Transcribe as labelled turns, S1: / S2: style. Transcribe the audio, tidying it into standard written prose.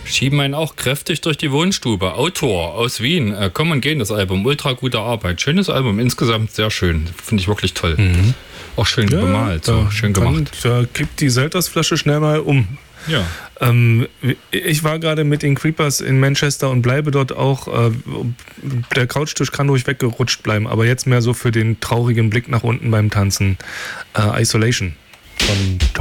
S1: Schieben einen auch kräftig durch die Wohnstube. Autor aus Wien. Komm und gehen, das Album. Ultra gute Arbeit. Schönes Album. Insgesamt sehr schön. Finde ich wirklich toll. Auch schön bemalt. So schön gemacht.
S2: Da kippt die Seltersflasche schnell mal um.
S1: Ja.
S2: Ich war gerade mit den Creepers in Manchester und bleibe dort auch. Der Couchtisch kann ruhig weggerutscht bleiben, aber jetzt mehr so für den traurigen Blick nach unten beim Tanzen. Isolation von